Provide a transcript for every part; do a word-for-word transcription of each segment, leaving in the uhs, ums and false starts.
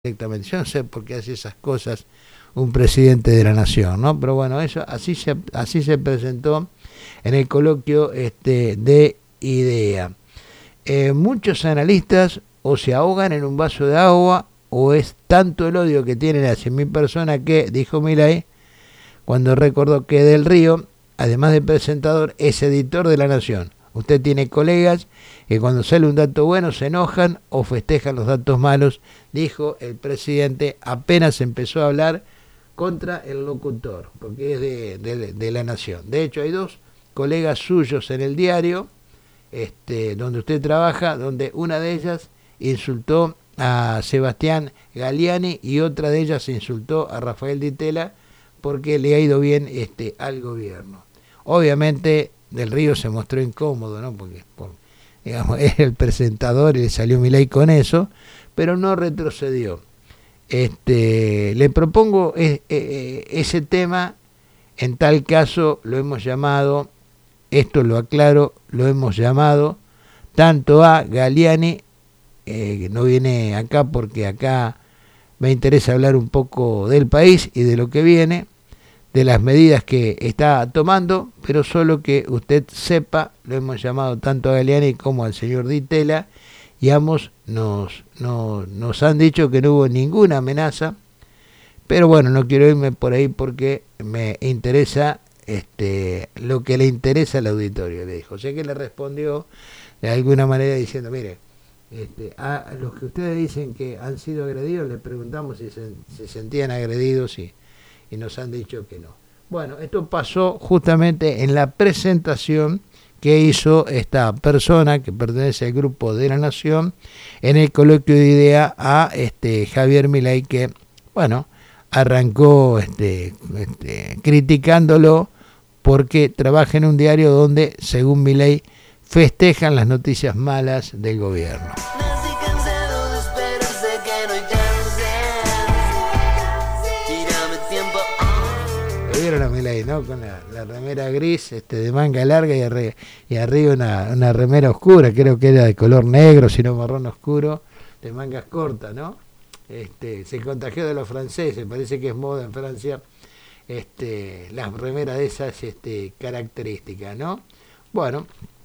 directamente. Yo no sé por qué hace esas cosas un presidente de la nación, ¿no? Pero bueno, eso así se así se presentó en el coloquio este de IDEA. Eh, muchos analistas o se ahogan en un vaso de agua o es tanto el odio que tienen hacia mi persona que, dijo Milei, cuando recordó que Del Río, además de presentador, es editor de La Nación. Usted tiene colegas que cuando sale un dato bueno se enojan o festejan los datos malos, dijo el presidente apenas empezó a hablar contra el locutor, porque es de, de, de La Nación. De hecho, hay dos colegas suyos en el diario este, donde usted trabaja, donde una de ellas insultó a Sebastián Galliani y otra de ellas insultó a Rafael Di Tella porque le ha ido bien este, al gobierno. Obviamente Del Río se mostró incómodo, ¿no? Porque por, digamos, es el presentador y le salió Milei con eso, pero no retrocedió. Este, le propongo es, eh, ese tema, en tal caso lo hemos llamado, esto lo aclaro, lo hemos llamado tanto a Galliani, eh, que no viene acá porque acá me interesa hablar un poco del país y de lo que viene, de las medidas que está tomando, pero solo que usted sepa, lo hemos llamado tanto a Galliani como al señor Di Tella, y ambos nos, nos, nos han dicho que no hubo ninguna amenaza, pero bueno, no quiero irme por ahí porque me interesa este, lo que le interesa al auditorio, le dijo. O sea que le respondió de alguna manera diciendo, mire, este, a los que ustedes dicen que han sido agredidos, les preguntamos si se, se sentían agredidos y y nos han dicho que no. Bueno, esto pasó justamente en la presentación que hizo esta persona que pertenece al grupo de La Nación en el coloquio de IDEA a este Javier Milei, que, bueno, arrancó este, este, criticándolo porque trabaja en un diario donde, según Milei, festejan las noticias malas del gobierno. Vieron a Milei, ¿no? Con la, la remera gris, este, de manga larga y, arri y arriba una, una remera oscura, creo que era de color negro, sino marrón oscuro, de mangas cortas, ¿no? Este, se contagió de los franceses, parece que es moda en Francia, este, las remeras de esas este, características, ¿no? Bueno,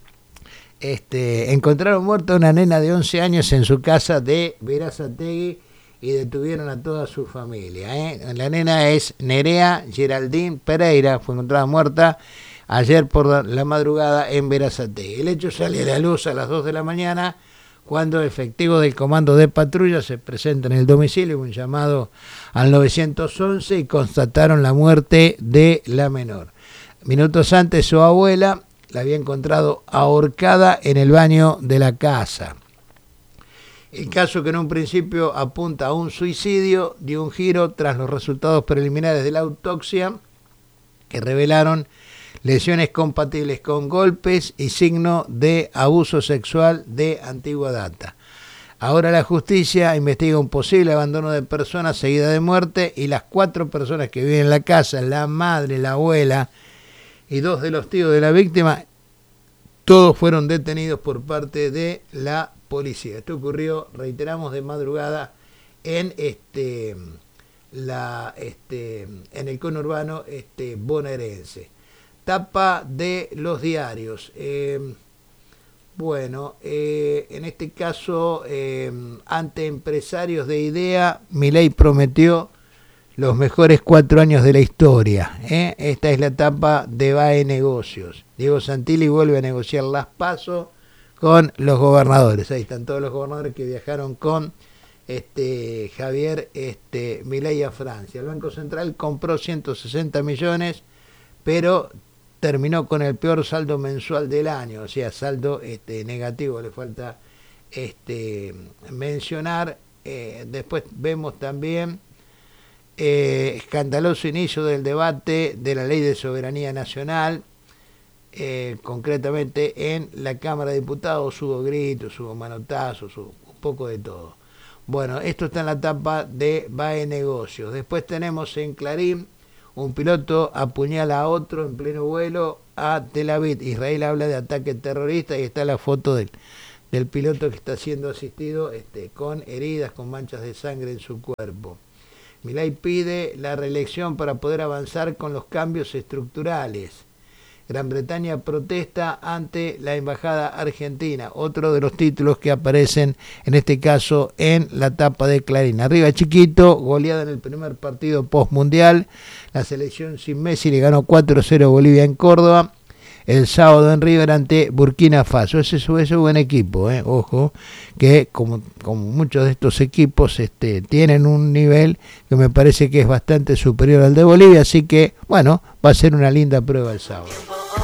este, encontraron muerta una nena de once años en su casa de Berazategui, y detuvieron a toda su familia. ¿eh? La nena es Nerea Geraldine Pereira, fue encontrada muerta ayer por la madrugada en Berazategui. El hecho sale a la luz a las dos de la mañana, cuando efectivos del comando de patrulla se presentan en el domicilio, un llamado al nueve once y constataron la muerte de la menor. Minutos antes su abuela la había encontrado ahorcada en el baño de la casa. El caso, que en un principio apunta a un suicidio, dio un giro tras los resultados preliminares de la autopsia que revelaron lesiones compatibles con golpes y signo de abuso sexual de antigua data. Ahora la justicia investiga un posible abandono de personas seguida de muerte, y las cuatro personas que viven en la casa, la madre, la abuela y dos de los tíos de la víctima, todos fueron detenidos por parte de la policía. Esto ocurrió, reiteramos, de madrugada en este la este en el conurbano este bonaerense. Tapa de los diarios. Eh, bueno, eh, en este caso, eh, ante empresarios de IDEA, Milei prometió los mejores cuatro años de la historia. ¿eh? Esta es la tapa de B A E Negocios. Diego Santilli vuelve a negociar las PASO con los gobernadores. Ahí están todos los gobernadores que viajaron con este Javier este, Milei a Francia. El Banco Central compró ciento sesenta millones, pero terminó con el peor saldo mensual del año, o sea, saldo este, negativo, le falta este, mencionar. Eh, después vemos también eh, escandaloso inicio del debate de la Ley de Soberanía Nacional. Eh, concretamente en la Cámara de Diputados hubo gritos, hubo manotazos, hubo un poco de todo. Bueno, esto está en la tapa de B A E Negocios. Después tenemos en Clarín, un piloto apuñala a otro en pleno vuelo a Tel Aviv. Israel habla de ataque terrorista y está la foto del, del piloto que está siendo asistido este, con heridas, con manchas de sangre en su cuerpo. Milei pide la reelección para poder avanzar con los cambios estructurales. Gran Bretaña protesta ante la embajada argentina, otro de los títulos que aparecen en este caso en la tapa de Clarín. Arriba chiquito, goleada en el primer partido postmundial, la selección sin Messi le ganó cuatro cero a Bolivia en Córdoba, el sábado en River ante Burkina Faso. Ese es un buen equipo, eh. Ojo, que como, como muchos de estos equipos este, tienen un nivel que me parece que es bastante superior al de Bolivia, así que bueno, va a ser una linda prueba el sábado.